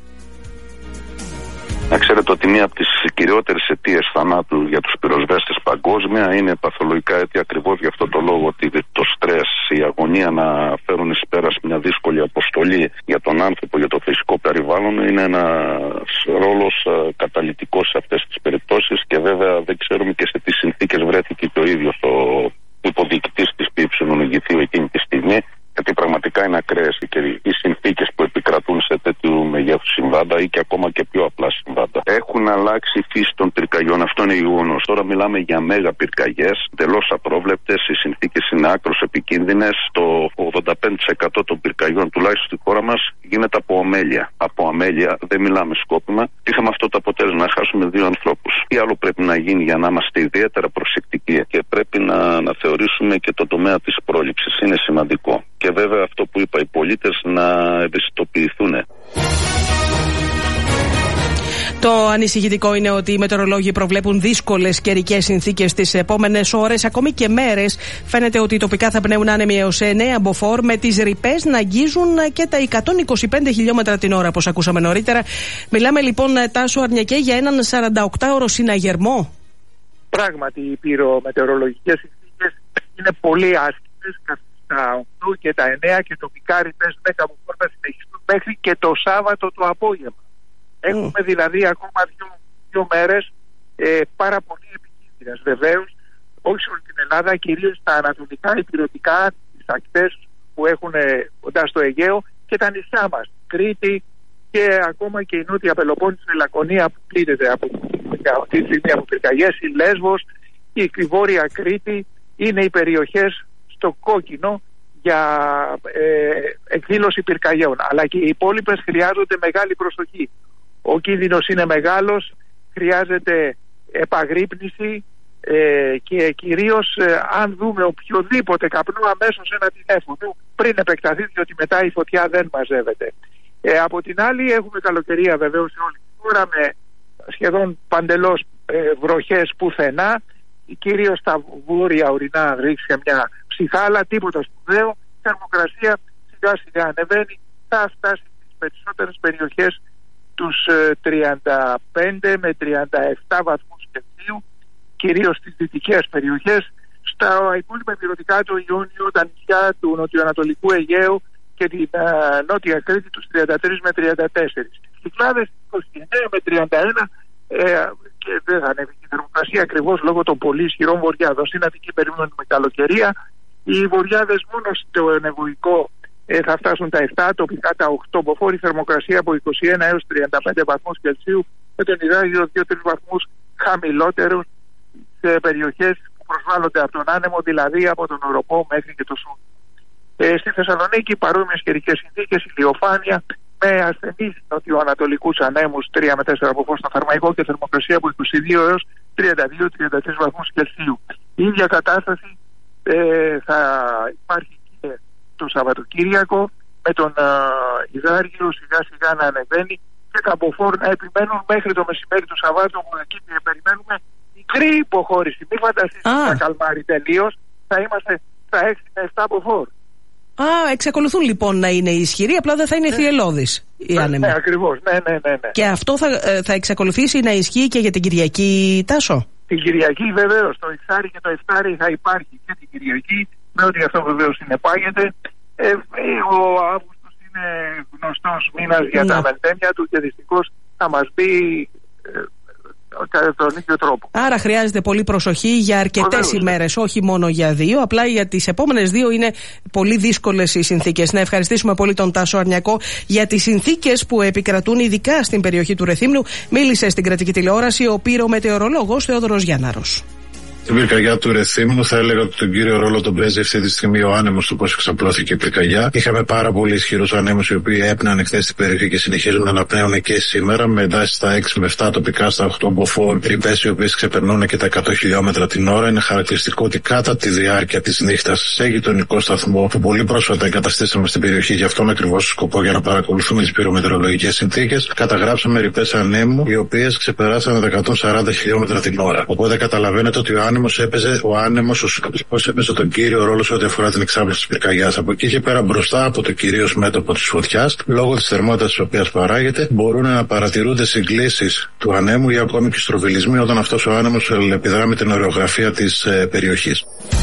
Να ξέρετε ότι μία από τις κυριότερες αιτίες θανάτου για τους πυροσβέστες παγκόσμια είναι παθολογικά αίτια, ακριβώς γι' αυτό το λόγο, ότι το στρες, η αγωνία να φέρουν εις πέρας μια δύσκολη αποστολή για τον άνθρωπο, για το φυσικό περιβάλλον, είναι ένας ρόλος καταλυτικός σε αυτές τις περιπτώσεις και βέβαια δεν ξέρουμε και σε τι συνθήκες βρέθηκε και ο ίδιος ο υποδιοικητής της ΠΥ εκείνη τη στιγμή. Γιατί πραγματικά είναι ακραίες οι συνθήκες που επικρατούν σε τέτοιου μεγέθους συμβάντα ή και ακόμα και πιο απλά συμβάντα. Έχουν αλλάξει η φύση των πυρκαγιών, αυτό είναι γεγονός. Τώρα μιλάμε για μέγα πυρκαγιές, τελώς απρόβλεπτες, οι συνθήκες είναι άκρως επικίνδυνες. Το ογδόντα πέντε τοις εκατό των πυρκαγιών, τουλάχιστον στη χώρα μας, γίνεται από αμέλεια. Από αμέλεια, δεν μιλάμε σκόπιμα. Είχαμε αυτό το αποτέλεσμα, να χάσουμε δύο ανθρώπους. Τι άλλο πρέπει να γίνει για να είμαστε ιδιαίτερα προσεκτικοί και πρέπει να, να θεωρήσουμε και το τομέα της πρόληψης. Είναι σημαντικό. Και βέβαια αυτό που είπα, οι πολίτες να ευαισθητοποιηθούν. Το ανησυχητικό είναι ότι οι μετεωρολόγοι προβλέπουν δύσκολες καιρικές συνθήκες τις επόμενες ώρες, ακόμη και μέρες. Φαίνεται ότι τοπικά θα πνέουν άνεμοι έως εννέα μποφόρ, με τις ρηπές να αγγίζουν και τα εκατόν είκοσι πέντε χιλιόμετρα την ώρα, όπως ακούσαμε νωρίτερα. Μιλάμε λοιπόν, Τάσο Αρνιακέ, για έναν σαρανταοκτάωρο συναγερμό. Πράγματι, οι πυρομετεωρολογικές συνθήκες είναι πολύ άσχημες. Τα οκτώ και τα εννέα και τοπικά ρηπές δέκα μποφόρ θα συνεχιστούν μέχρι και το Σάββατο το απόγευμα. Mm. Έχουμε δηλαδή ακόμα δύο, δύο μέρες ε, πάρα πολύ επικίνδυνες. Βεβαίως, όχι σε όλη την Ελλάδα, κυρίως στα ανατολικά, υπηρετικά, τις ακτές που έχουν ε, κοντά στο Αιγαίο και τα νησιά μας. Κρήτη και ακόμα και η Νότια Πελοπόννησο, η Λακωνία που πλήττεται από αυτή τη στιγμή από πυρκαγιές, η Λέσβος, η, η Βόρεια Κρήτη είναι οι περιοχές στο κόκκινο για ε, εκδήλωση πυρκαγιών. Αλλά και οι υπόλοιπες χρειάζονται μεγάλη προσοχή. Ο κίνδυνος είναι μεγάλος, χρειάζεται επαγρύπνηση ε, και κυρίως ε, αν δούμε οποιοδήποτε καπνό, αμέσως ένα τηλέφωνο πριν επεκταθεί, διότι μετά η φωτιά δεν μαζεύεται. Ε, από την άλλη έχουμε καλοκαιρία βεβαίως σε όλη τη χώρα με σχεδόν παντελώς ε, βροχές πουθενά, κυρίως στα βόρεια ορεινά ρίξει μια ψυχάλα, τίποτα σπουδαίο. Η θερμοκρασία σιγά σιγά ανεβαίνει, θα φτάσει στις περισσότερες περιοχές τους τριάντα πέντε με τριάντα επτά βαθμούς Κελσίου, κυρίως στις δυτικές περιοχές. Στα υπόλοιπα υπηρετικά, το Ιόνιο, τα νησιά του νοτιοανατολικού Αιγαίου και την uh, νότια Κρήτη, τους τριάντα τρία με τριάντα τέσσερα. Στις Κυκλάδες είκοσι εννέα με τριάντα ένα ε, και δεν θα ανέβει η θερμοκρασία ακριβώς λόγω των πολύ ισχυρών βορειάδων. Στην Αττική περιμένουμε καλοκαιρία. Οι βορειάδες μόνο στο νευοϊκό ε, θα φτάσουν τα επτά, τοπικά τα οκτώ μποφόρ, η θερμοκρασία από είκοσι ένα έως τριάντα πέντε βαθμούς Κελσίου, με τον υδράγιο δύο με τρεις βαθμούς χαμηλότερο σε περιοχές που προσβάλλονται από τον άνεμο, δηλαδή από τον Οροπό μέχρι και το Σούνι. Ε, στη Θεσσαλονίκη παρόμοιες καιρικές συνθήκες, ηλιοφάνεια με ασθενείς νοτιοανατολικούς ανέμους τρία με τέσσερα μποφόρ στο Θερμαϊκό και θερμοκρασία από είκοσι δύο έως τριάντα δύο με τριάντα τρεις βαθμούς Κελσίου. Η ίδια κατάσταση ε, θα υπάρχει και το Σαββατοκύριακο, με τον ε, υδάργυρο σιγά σιγά να ανεβαίνει και τα μποφόρ να επιμένουν μέχρι το μεσημέρι του Σαββάτου, που εκεί περιμένουμε μικρή υποχώρηση. Μην φανταστείτε ότι θα καλμάρει τελείως, θα είμαστε στα έξι με επτά μποφόρ. Α, εξακολουθούν λοιπόν να είναι ισχυροί, απλά δεν θα είναι ναι. θυελλώδης οι άνεμοι. Ναι, ακριβώς. Ναι, ναι, ναι, ναι. Και αυτό θα, θα εξακολουθήσει να ισχύει και για την Κυριακή, Τάσο? Την Κυριακή βεβαίως. Το εξάρι και το εφτάρι θα υπάρχει και την Κυριακή, με ότι αυτό βεβαίως συνεπάγεται. Ε, ο Αύγουστος είναι γνωστός μήνας για ναι. τα μελτέμια του και δυστυχώς θα μας μπει ε, κατά τον ίδιο τρόπο. Άρα χρειάζεται πολύ προσοχή για αρκετές ημέρες, όχι μόνο για δύο. Απλά για τις επόμενες δύο είναι πολύ δύσκολες οι συνθήκες. Να ευχαριστήσουμε πολύ τον Τάσο Αρνιακό για τις συνθήκες που επικρατούν ειδικά στην περιοχή του Ρεθύμνου. Μίλησε στην κρατική τηλεόραση ο πυρομετεωρολόγος Θεόδωρος Γιάνναρος. Στην πυρκαγιά του Ρεθύμνου θα έλεγα ότι τον κύριο ρόλο τον παίζει αυτή τη στιγμή ο άνεμος του πώς εξαπλώθηκε η πυρκαγιά. Είχαμε πάρα πολύ ισχυρούς ανέμους οι οποίοι έπνεαν χθες στην περιοχή και συνεχίζουν να αναπνέουν και σήμερα με εντάσεις στα έξι με επτά τοπικά, στα οκτώ μποφόρ, ρηπές οι οποίες ξεπερνούν και τα εκατό χιλιόμετρα την ώρα. Είναι χαρακτηριστικό ότι κατά τη διάρκεια της νύχτας σε γειτονικό σταθμό που πολύ πρόσφατα εγκαταστήσαμε στην περιοχή, γι' αυτόν ακριβώς σκοπό για να παρακολουθούμε τις πυρομετεωρολογικές συνθήκες, καταγράψαμε ρηπές ανέμου οι οποίες ξεπεράσαν τα εκατόν σαράντα χιλιόμετρα την ώρα. Οπότε καταλαβαίνετε ότι ο άνεμος έπαιζε, ο άνεμος ο σουκαπλικός έπαιζε τον κύριο ρόλο σε ό,τι αφορά την εξάπλωση της πυρκαγιάς. Από εκεί και πέρα μπροστά από το κυρίως μέτωπο της φωτιάς, λόγω της θερμότητας της οποίας παράγεται, μπορούν να παρατηρούνται συγκλήσεις του ανέμου ή ακόμη και στροβιλισμοί όταν αυτός ο άνεμος επιδρά με την ορεογραφία της ε, περιοχής.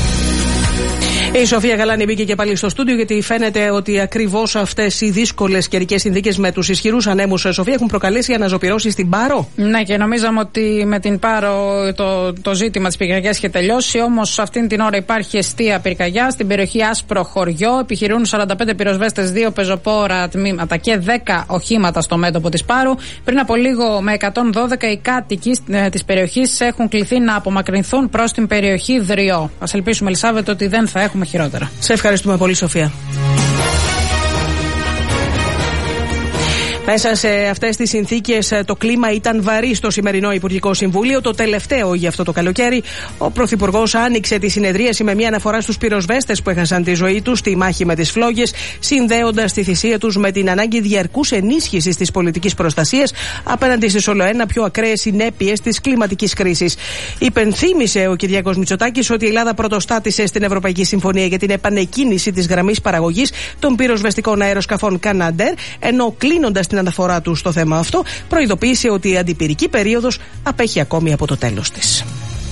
Η Σοφία Γαλάνη μπήκε και πάλι στο στούντιο, γιατί φαίνεται ότι ακριβώς αυτές οι δύσκολες καιρικές συνθήκες με τους ισχυρούς ανέμους, Σοφία, έχουν προκαλέσει αναζωπυρώσεις στην Πάρο. Ναι, και νομίζαμε ότι με την Πάρο το, το ζήτημα της πυρκαγιάς είχε τελειώσει. Όμως αυτήν την ώρα υπάρχει εστία πυρκαγιά στην περιοχή Άσπρο Χωριό. Επιχειρούν σαράντα πέντε πυροσβέστες, δύο πεζοπόρα τμήματα και δέκα οχήματα στο μέτωπο της Πάρου. Πριν από λίγο, με εκατόν δώδεκα οι κάτοικοι της περιοχής έχουν κληθεί να απομακρυνθούν προς την περιοχή Δριό. Ας ελπίσουμε, Ελισάβετ, ότι δεν θα έχουμε χειρότερα. Σε ευχαριστούμε πολύ, Σοφία. Μέσα σε αυτές τις συνθήκες το κλίμα ήταν βαρύ στο σημερινό Υπουργικό Συμβούλιο. Το τελευταίο για αυτό το καλοκαίρι. Ο Πρωθυπουργός άνοιξε τη συνεδρίαση με μια αναφορά στους πυροσβέστες που έχασαν τη ζωή τους στη μάχη με τις φλόγες, συνδέοντας τη θυσία τους με την ανάγκη διαρκούς ενίσχυσης της πολιτικής προστασίας απέναντι στις ολοένα πιο ακραίες συνέπειες της κλιματικής κρίσης. Υπενθύμησε ο Κυριάκος Μητσοτάκης ότι η Ελλάδα πρωτοστάτησε στην Ευρωπαϊκή Συμφωνία για την επανεκκίνηση της γραμμής παραγωγής των πυροσβεστικών αεροσκαφών Canadair, ενώ κλείνοντας την αναφορά του στο θέμα αυτό, προειδοποίησε ότι η αντιπυρική περίοδος απέχει ακόμη από το τέλος της.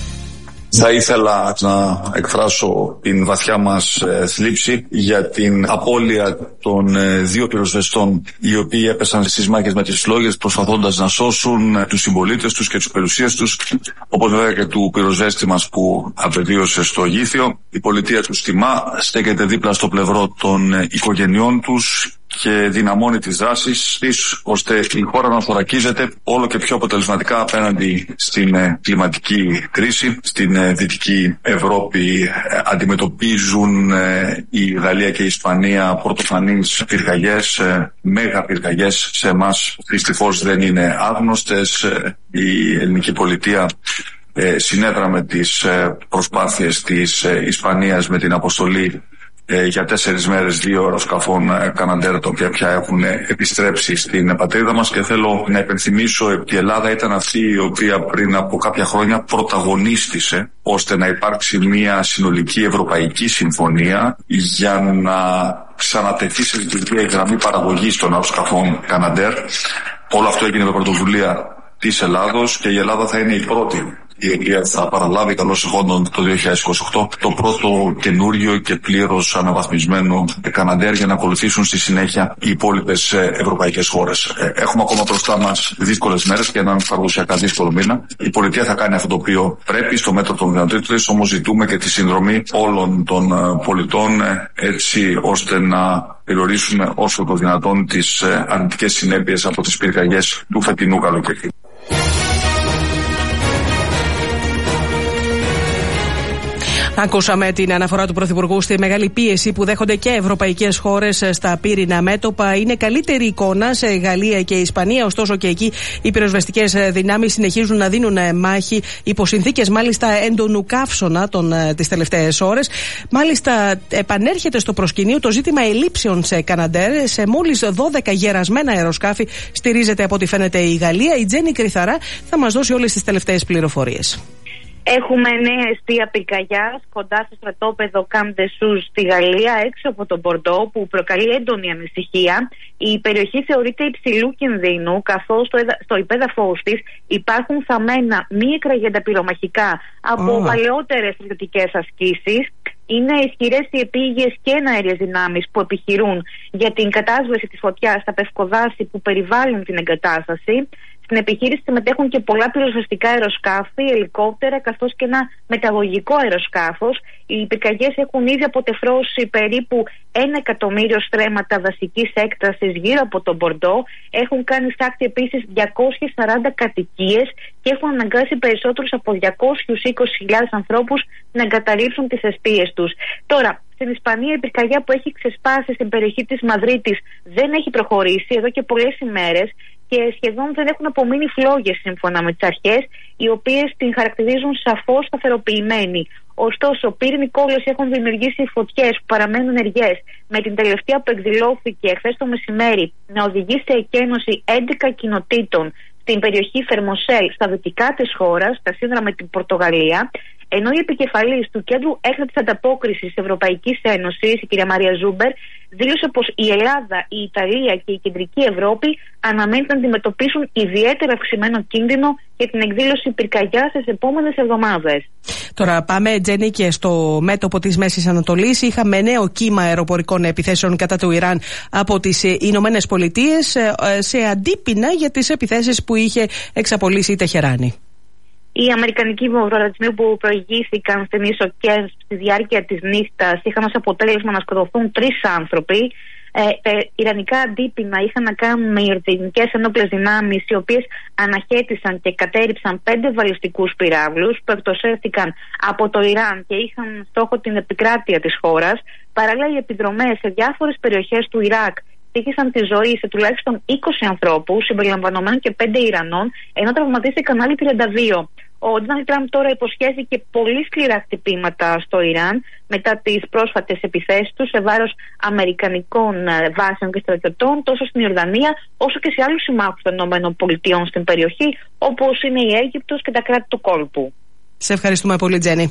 Θα ήθελα να εκφράσω την βαθιά μας ε, θλίψη για την απώλεια των ε, δύο πυροσβεστών οι οποίοι έπεσαν στις μάχες με τις φλόγες προσπαθώντας να σώσουν ε, τους συμπολίτες τους και τις περιουσίες τους, όπως βέβαια και του πυροσβέστη μας που απεβίωσε στο Γήθιο. Η πολιτεία τους τιμά, στέκεται δίπλα στο πλευρό των ε, οικογενειών τους και δυναμώνει τις δράσεις της, ώστε η χώρα να θωρακίζεται όλο και πιο αποτελεσματικά απέναντι στην ε, κλιματική κρίση. Στην ε, Δυτική Ευρώπη ε, αντιμετωπίζουν ε, η Γαλλία και η Ισπανία πρωτοφανείς πυρκαγιές, ε, μέγα πυρκαγιές. Σε εμάς δυστυχώς δεν είναι άγνωστες. Ε, η ελληνική πολιτεία ε, συνέδρα με τις ε, προσπάθειες της ε, Ισπανίας με την αποστολή Ε, για τέσσερις μέρες δύο αεροσκαφών ε, Canadair, τα οποία πια έχουν ε, επιστρέψει στην πατρίδα μας, και θέλω να υπενθυμίσω ότι η Ελλάδα ήταν αυτή η οποία πριν από κάποια χρόνια πρωταγωνίστησε ώστε να υπάρξει μια συνολική ευρωπαϊκή συμφωνία για να ξανατεθεί σε λειτουργία η γραμμή παραγωγής των αεροσκαφών Canadair. Όλο αυτό έγινε με πρωτοβουλία της Ελλάδος και η Ελλάδα θα είναι η πρώτη η οποία θα παραλάβει καλώς εχόντων το δύο χιλιάδες είκοσι οκτώ το πρώτο καινούριο και πλήρως αναβαθμισμένο Canadair, για να ακολουθήσουν στη συνέχεια οι υπόλοιπες ευρωπαϊκές χώρες. Έχουμε ακόμα μπροστά μας δύσκολες μέρες και έναν παραδοσιακά δύσκολο μήνα. Η πολιτεία θα κάνει αυτό το οποίο πρέπει στο μέτρο των δυνατοτήτων της, όμως ζητούμε και τη συνδρομή όλων των πολιτών έτσι ώστε να περιορίσουμε όσο το δυνατόν τις αρνητικές συνέπειες από τις πυρκαγιές του φετινού καλοκαιριού. Ακούσαμε την αναφορά του Πρωθυπουργού στη μεγάλη πίεση που δέχονται και ευρωπαϊκές χώρες στα πύρινα μέτωπα. Είναι καλύτερη εικόνα σε Γαλλία και Ισπανία, ωστόσο και εκεί οι πυροσβεστικές δυνάμεις συνεχίζουν να δίνουν μάχη υπό συνθήκες μάλιστα έντονου καύσωνα τις τελευταίες ώρες. Μάλιστα, επανέρχεται στο προσκήνιο το ζήτημα ελλείψεων σε Canadair. Σε μόλις δώδεκα γερασμένα αεροσκάφη στηρίζεται από ό,τι φαίνεται η Γαλλία. Η Τζέννη Κρυθαρά θα μας δώσει όλες τις τελευταίες πληροφορίες. Έχουμε νέα αιστεία πυρκαγιάς κοντά στο στρατόπεδο Camp de Sous στη Γαλλία, έξω από τον Μπορντό, που προκαλεί έντονη ανησυχία. Η περιοχή θεωρείται υψηλού κινδύνου, καθώς στο, στο υπέδαφος της υπάρχουν θαμμένα μη εκραγέντα πυρομαχικά από oh. παλαιότερες στρατιωτικές ασκήσεις. Είναι ισχυρές οι επίγειες και εναέριες δυνάμεις που επιχειρούν για την κατάσβεση της φωτιάς στα πευκοδάση που περιβάλλουν την εγκατάσταση. Στην επιχείρηση συμμετέχουν και πολλά πυροσβεστικά αεροσκάφη, ελικόπτερα, καθώς και ένα μεταγωγικό αεροσκάφος. Οι πυρκαγιές έχουν ήδη αποτεφρώσει περίπου ένα εκατομμύριο στρέμματα δασικής έκτασης γύρω από τον Μπορντό. Έχουν κάνει στάχτη επίσης διακόσιες σαράντα κατοικίες και έχουν αναγκάσει περισσότερους από διακόσιες είκοσι χιλιάδες ανθρώπους να εγκαταλείψουν τις εστίες τους. Τώρα, στην Ισπανία η πυρκαγιά που έχει ξεσπάσει στην περιοχή της Μαδρίτης δεν έχει προχωρήσει εδώ και πολλές ημέρες και σχεδόν δεν έχουν απομείνει φλόγες σύμφωνα με τις αρχές, οι οποίες την χαρακτηρίζουν σαφώς σταθεροποιημένη. Ωστόσο, πύρινοι κόλλες έχουν δημιουργήσει φωτιές που παραμένουν ενεργές, με την τελευταία που εκδηλώθηκε χθες το μεσημέρι να οδηγεί σε εκένωση έντεκα κοινοτήτων στην περιοχή Φερμοσέλ, στα δυτικά της χώρας, στα σύνορα με την Πορτογαλία, ενώ η επικεφαλής του Κέντρου Έκτακτης Ανταπόκρισης της Ευρωπαϊκής Ένωσης, η κυρία Μαρία Ζούμπερ, δήλωσε πως η Ελλάδα, η Ιταλία και η Κεντρική Ευρώπη αναμένουν να αντιμετωπίσουν ιδιαίτερα αυξημένο κίνδυνο για την εκδήλωση πυρκαγιάς στις επόμενες εβδομάδες. Τώρα πάμε, Τζένι, και στο μέτωπο της Μέσης Ανατολής. Είχαμε νέο κύμα αεροπορικών επιθέσεων κατά του Ιράν από τις Ηνωμένες Πολιτείες σε αντίπεινα για τις επιθέσεις που είχε εξαπολύσει η Τεχεράνη. Οι αμερικανικοί βομβαρδισμοί που προηγήθηκαν στην ίσο Κέρ στη διάρκεια της νύχτας είχαν ως αποτέλεσμα να σκοτωθούν τρεις άνθρωποι. Ε, τα ιρανικά αντίπεινα είχαν να κάνουν με ιορδανικές ενόπλες δυνάμεις, οι οποίες αναχέτησαν και κατέριψαν πέντε βαλιστικούς πυράβλους που εκτοξεύτηκαν από το Ιράν και είχαν στόχο την επικράτεια της χώρας. Παράλληλα, οι επιδρομές σε διάφορες περιοχές του Ιράκ τύχησαν τη ζωή σε τουλάχιστον είκοσι ανθρώπους, συμπεριλαμβανομένων και πέντε Ιρανών, ενώ τραυματίστηκαν άλλοι τριάντα δύο. Ο Ντόναλντ Τραμπ τώρα υποσχέθηκε πολύ σκληρά χτυπήματα στο Ιράν μετά τις πρόσφατες επιθέσεις του σε βάρος αμερικανικών βάσεων και στρατιωτών, τόσο στην Ιορδανία όσο και σε άλλους συμμάχους των ΗΠΑ στην περιοχή, όπως είναι η Αίγυπτος και τα κράτη του κόλπου. Σε ευχαριστούμε πολύ, Τζένι.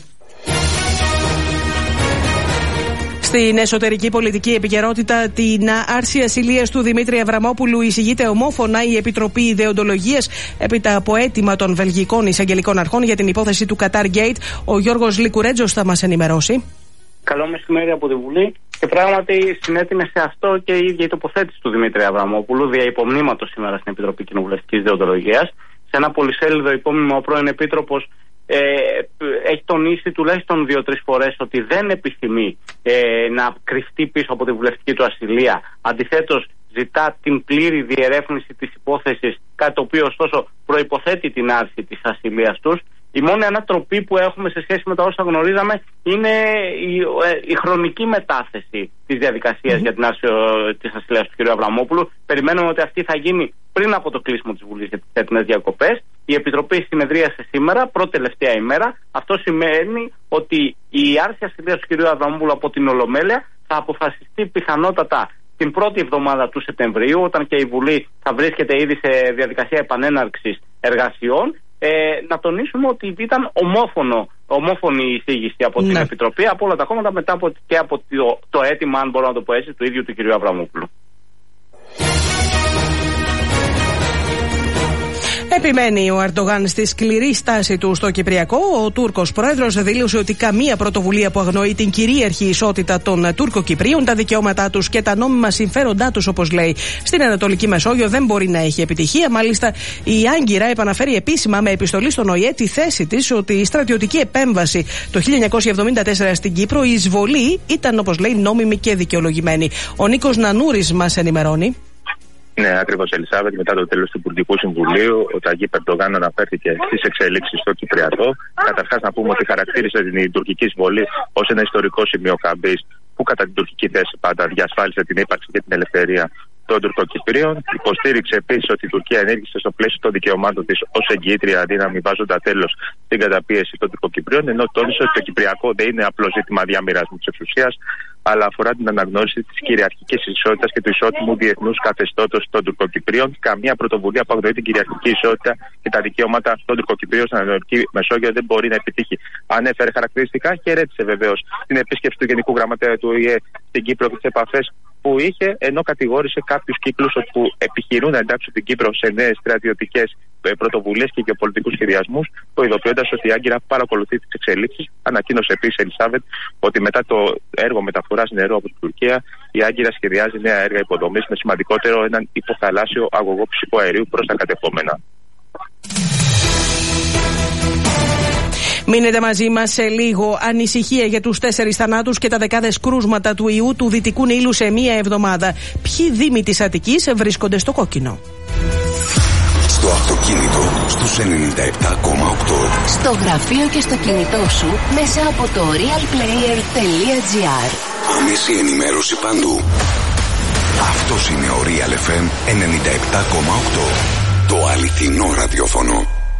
Στην εσωτερική πολιτική επικαιρότητα, την άρση ασυλίας του Δημήτρη Αβραμόπουλου εισηγείται ομόφωνα η Επιτροπή Ιδεοντολογίας έπειτα από αίτημα των βελγικών εισαγγελικών αρχών για την υπόθεση του Qatar Gate. Ο Γιώργος Λικουρέτζος θα μας ενημερώσει. Καλό μεσημέρι από τη Βουλή. Και πράγματι συνέτεινε σε αυτό και η ίδια η τοποθέτηση του Δημήτρη Αβραμόπουλου δια υπομνήματος σήμερα στην Επιτροπή Κοινοβουλευτικής Ιδεοντολογίας. Σε ένα πολυσέλιδο υπόμνημα, ο πρώην Επίτροπος Ε, έχει τονίσει τουλάχιστον δύο-τρεις φορές ότι δεν επιθυμεί ε, να κρυφτεί πίσω από τη βουλευτική του ασυλία. Αντιθέτως, ζητά την πλήρη διερεύνηση της υπόθεσης, κάτι το οποίο ωστόσο προϋποθέτει την άρση της ασυλίας τους. Η μόνη ανατροπή που έχουμε σε σχέση με τα όσα γνωρίζαμε είναι η, η χρονική μετάθεση της διαδικασίας mm-hmm. για την άρση της ασυλίας του κ. Αβραμόπουλου. Περιμένουμε ότι αυτή θα γίνει πριν από το κλείσιμο της Βουλής για τις έτοιμες διακοπές. Η Επιτροπή συνεδρίασε σήμερα, πρώτη τελευταία ημέρα. Αυτό σημαίνει ότι η άρση ασυλίας του κ. Αβραμόπουλου από την Ολομέλεια θα αποφασιστεί πιθανότατα την πρώτη εβδομάδα του Σεπτεμβρίου, όταν και η Βουλή θα βρίσκεται ήδη σε διαδικασία επανέναρξης εργασιών. Ε, να τονίσουμε ότι ήταν ομόφωνο, ομόφωνη η εισήγηση από ναι. την Επιτροπή, από όλα τα κόμματα, μετά από, και από το, το αίτημα, αν μπορώ να το πω έτσι, του ίδιου του κ. Αβραμόπουλου. Επιμένει ο Ερντογάν στη σκληρή στάση του στο Κυπριακό. Ο Τούρκος πρόεδρος δήλωσε ότι καμία πρωτοβουλία που αγνοεί την κυρίαρχη ισότητα των Τούρκο-Κυπρίων, τα δικαιώματά τους και τα νόμιμα συμφέροντά τους, όπως λέει, στην Ανατολική Μεσόγειο δεν μπορεί να έχει επιτυχία. Μάλιστα, η Άγκυρα επαναφέρει επίσημα με επιστολή στον ΟΗΕ τη θέση της ότι η στρατιωτική επέμβαση το χίλια εννιακόσια εβδομήντα τέσσερα στην Κύπρο, η εισβολή, ήταν, όπως λέει, νόμιμη και δικαιολογημένη. Ο Νίκος Νανούρης μας ενημερώνει. Ναι, ακριβώς, Ελισάβετ. Μετά το τέλος του Υπουργικού Συμβουλίου, ο Ταγίπ Ερντογάν αναφέρθηκε στις εξελίξεις στο Κυπριακό. Καταρχάς, να πούμε ότι χαρακτήρισε την τουρκική εισβολή ως ένα ιστορικό σημείο καμπής που, κατά την τουρκική θέση, πάντα διασφάλισε την ύπαρξη και την ελευθερία των Τουρκοκυπρίων. Υποστήριξε επίσης ότι η Τουρκία ενέργησε στο πλαίσιο των δικαιωμάτων της ως εγκύτρια δύναμη βάζοντα τέλος στην καταπίεση των Τουρκοκυπρίων, ενώ τόνισε ότι το Κυπριακό δεν είναι απλό ζήτημα διαμοιρασμού της εξουσίας, αλλά αφορά την αναγνώριση της κυριαρχικής ισότητας και του ισότιμου διεθνούς καθεστώτος των Τουρκοκυπρίων. Καμία πρωτοβουλία που αγνοεί την κυριαρχική ισότητα και τα δικαιώματα των Τουρκοκυπρίων στην Ανατολική Μεσόγειο δεν μπορεί να επιτύχει. Ανέφερε χαρακτηριστικά, χαιρέτησε βεβαίως την επίσκεψη του Γενικού Γραμματέα του Ο Η Ε στην Κύπρο και τις επαφές που είχε, ενώ κατηγόρησε κάποιους κύκλους που επιχειρούν να εντάξουν την Κύπρο σε νέες στρατιωτικές πρωτοβουλίες και γεωπολιτικούς σχεδιασμούς, προειδοποιώντας ότι η Άγκυρα παρακολουθεί τις εξελίξεις. Ανακοίνωσε επίσης η Ελισάβετ ότι μετά το έργο μεταφοράς νερού από την Τουρκία, η Άγκυρα σχεδιάζει νέα έργα υποδομής, με σημαντικότερο έναν υποθαλάσσιο αγωγό φυσικού αερίου προς τα κατεχόμενα. Μείνετε μαζί μας σε λίγο. Ανησυχία για τους τέσσερις θανάτους και τα δεκάδες κρούσματα του ιού του Δυτικού Νείλου σε μία εβδομάδα. Ποιοι δήμοι της Αττικής βρίσκονται στο κόκκινο? Στο αυτοκίνητο στους ενενήντα επτά κόμμα οκτώ. Στο γραφείο και στο κινητό σου μέσα από το realplayer τελεία τζι άρ. Άμεση ενημέρωση παντού. Αυτός είναι ο Real εφ εμ ενενήντα επτά κόμμα οκτώ. Το αληθινό ραδιόφωνο.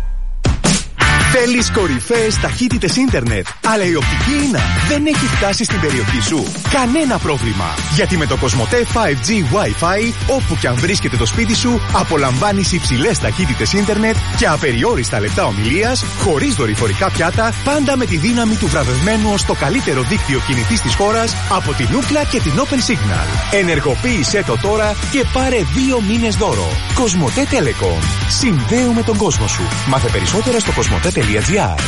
Θέλεις κορυφαίες ταχύτητες ίντερνετ, αλλά η οπτική ίνα δεν έχει φτάσει στην περιοχή σου? Κανένα πρόβλημα, γιατί με το Κοσμοτέ φάιβ τζι Wi-Fi, όπου και αν βρίσκεται το σπίτι σου, απολαμβάνεις υψηλές ταχύτητες ίντερνετ και απεριόριστα λεπτά ομιλίας, χωρίς δορυφορικά πιάτα, πάντα με τη δύναμη του βραβευμένου ως το καλύτερο δίκτυο κινητής της χώρας από την Ookla και την Open Signal. Ενεργοποίησέ το τώρα και πάρε δύο μήνες δώρο. Κοσμοτέ Telecom. Συνδέουμε τον κόσμο σου. Μάθε περισσότερα στο κοσμοτέ τελεία τζι άρ.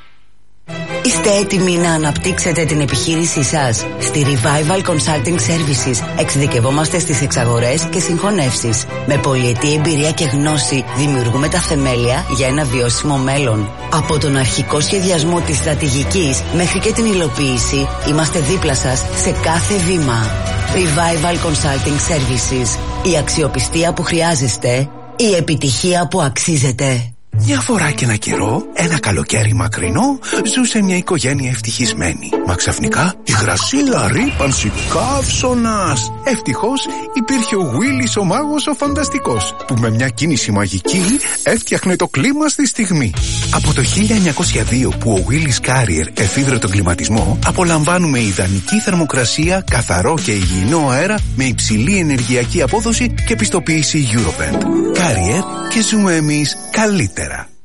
Είστε έτοιμοι να αναπτύξετε την επιχείρησή σας? Στη Revival Consulting Services εξειδικευόμαστε στις εξαγορές και συγχωνεύσεις. Με πολυετή εμπειρία και γνώση δημιουργούμε τα θεμέλια για ένα βιώσιμο μέλλον. Από τον αρχικό σχεδιασμό της στρατηγικής μέχρι και την υλοποίηση, είμαστε δίπλα σας σε κάθε βήμα. Revival Consulting Services. Η αξιοπιστία που χρειάζεστε, η επιτυχία που αξίζετε. Μια φορά και ένα καιρό, ένα καλοκαίρι μακρινό, ζούσε μια οικογένεια ευτυχισμένη. Μα ξαφνικά η γρασίλα ρύπανση καύσωνας. Ευτυχώς υπήρχε ο Γουίλης ο μάγος ο φανταστικός, που με μια κίνηση μαγική έφτιαχνε το κλίμα στη στιγμή. Από το χίλια εννιακόσια δύο που ο Γουίλης Κάριερ εφήβρε τον κλιματισμό, απολαμβάνουμε ιδανική θερμοκρασία, καθαρό και υγιεινό αέρα με υψηλή ενεργειακή απόδοση και πιστοποίηση Eurovent. Κάριερ, και ζούμε εμείς καλύτερα.